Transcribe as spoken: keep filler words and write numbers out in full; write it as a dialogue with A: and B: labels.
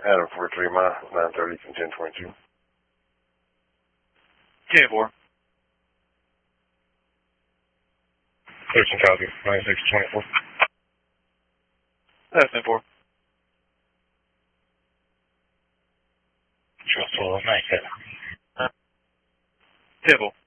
A: Adam four three mile, nine thirty from ten twenty-two.
B: ten four.
A: thirteen copy, nine six twenty-four.
B: That's ten four.
A: Sure, so nine seven.
B: ten four.